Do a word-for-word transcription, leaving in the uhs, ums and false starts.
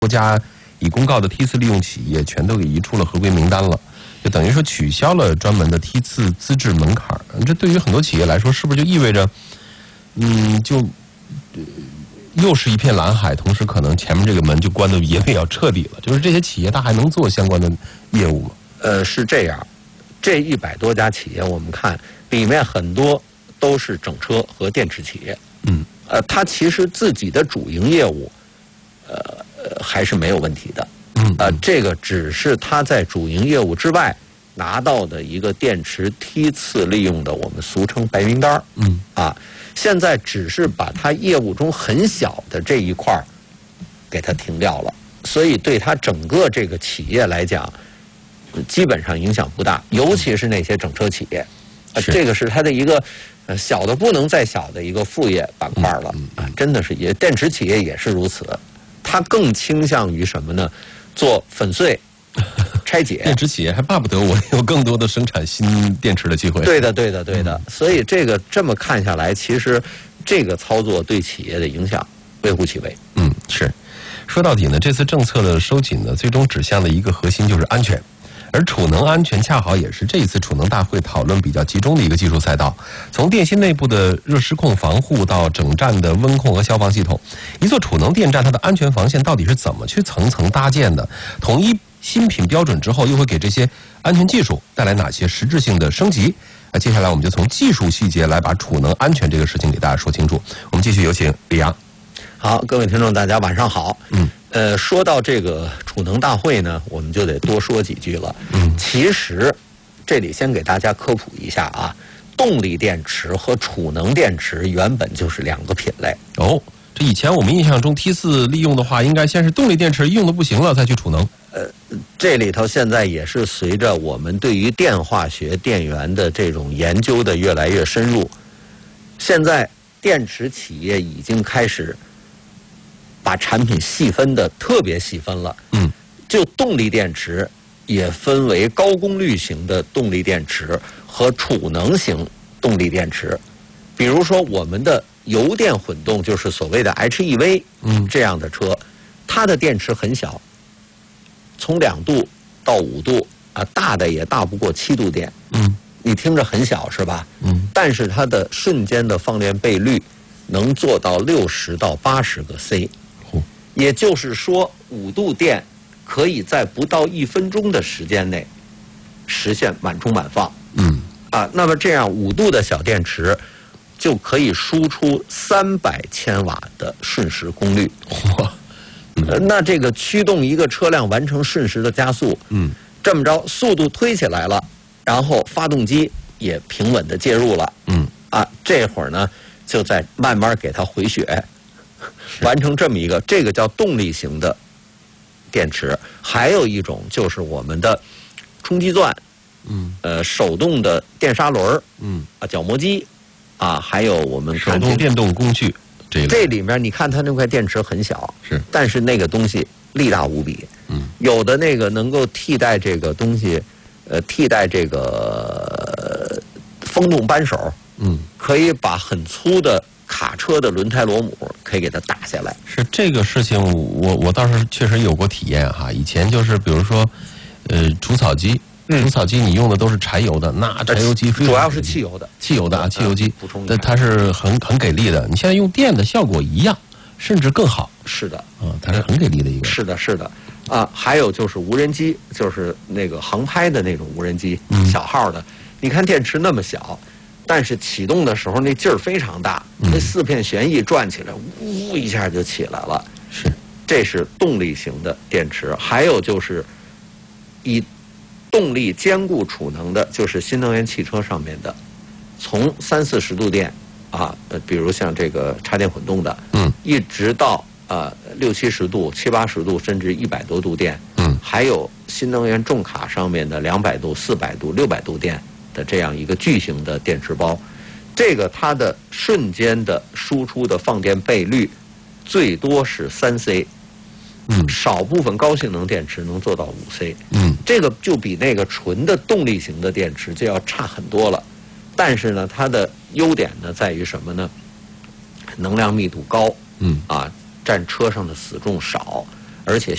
多家已公告的梯次利用企业全都给移出了合规名单了，就等于说取消了专门的梯次资质门槛。这对于很多企业来说，是不是就意味着，嗯，就、呃、又是一片蓝海，同时可能前面这个门就关得也比较彻底了？就是这些企业它还能做相关的业务吗？ 呃，是这样，这一百多家企业，我们看里面很多都是整车和电池企业。 嗯， 呃，它其实自己的主营业务，呃，还是没有问题的。 嗯， 呃，这个只是它在主营业务之外拿到的一个电池梯次利用的，我们俗称白名单。 嗯， 啊，现在只是把它业务中很小的这一块给它停掉了，所以对它整个这个企业来讲，基本上影响不大，尤其是那些整车企业，呃，这个是它的一个呃小的不能再小的一个副业板块了啊，真的是也电池企业也是如此，它更倾向于什么呢？做粉碎、拆解。 电池企业还巴不得我有更多的生产新电池的机会。 对的，对的，对的。所以这个这么看下来，其实这个操作对企业的影响微乎其微。 嗯，是。说到底呢，这次政策的收紧呢，最终指向的一个核心就是安全。而储能安全恰好也是这一次储能大会讨论比较集中的一个技术赛道。从电芯内部的热失控防护到整站的温控和消防系统，一座储能电站它的安全防线到底是怎么去层层搭建的？统一新品标准之后，又会给这些安全技术带来哪些实质性的升级？那接下来我们就从技术细节来把储能安全这个事情给大家说清楚。我们继续有请李阳。 好，各位听众，大家晚上好。 嗯。 呃，说到这个储能大会呢，我们就得多说几句了。 嗯， 其实这里先给大家科普一下啊，动力电池和储能电池原本就是两个品类。 哦，这以前我们印象中梯次利用的话，应该先是动力电池用的不行了，再去储能。 呃，这里头现在也是随着我们对于电化学电源的这种研究的越来越深入，现在电池企业已经开始把产品细分的特别细分了。 嗯， 就动力电池也分为高功率型的动力电池和储能型动力电池。比如说我们的油电混动，就是所谓的 H E V， 嗯， 这样的车，它的电池很小，从两度到五度啊，大的也大不过七度电。 嗯， 你听着很小是吧？ 嗯， 但是它的瞬间的放电倍率能做到六十到八十个 C。也就是说，五度电可以在不到一分钟的时间内实现满充满放。 嗯， 啊，那么这样五度的小电池就可以输出三百千瓦的瞬时功率。 哇， 呃，那这个驱动一个车辆完成瞬时的加速， 嗯， 这么着速度推起来了，然后发动机也平稳的介入了。 嗯， 啊，这会儿呢就在慢慢给它回血。完成这么一个，这个叫动力型的电池。还有一种就是我们的冲击钻， 嗯， 呃，手动的电砂轮， 嗯， 啊，角磨机，啊，还有我们手动电动工具，这个这里面你看它那块电池很小， 是， 但是那个东西力大无比。 嗯， 有的那个能够替代这个东西，呃，替代这个风动扳手， 嗯， 可以把很粗的卡车的轮胎螺母可以给它打下来。 是这个事情我，我我倒是确实有过体验哈。以前就是比如说，呃，除草机，除草机你用的都是柴油的，那柴油机主要是汽油的， 汽油的啊，汽油机， 补充一下，它是很很给力的。你现在用电的效果一样，甚至更好。 是的， 啊，它是很给力的一个。 是的，是的，啊，还有就是无人机，就是那个航拍的那种无人机， 嗯、 小号的。你看电池那么小。但是启动的时候那劲儿非常大，那四片旋翼转起来，呜一下就起来了。 是， 这是动力型的电池。还有就是以动力兼顾储能的，就是新能源汽车上面的，从三四十度电啊，呃，比如像这个插电混动的， 嗯， 一直到呃六七十度、七八十度，甚至一百多度电， 嗯， 还有新能源重卡上面的两百度、四百度、六百度电。的这样一个巨型的电池包，这个它的瞬间的输出的放电倍率最多是三 C， 嗯， 少部分高性能电池能做到五 C， 嗯， 这个就比那个纯的动力型的电池就要差很多了。但是呢，它的优点呢在于什么呢？能量密度高， 嗯， 啊，占车上的死重少， 而且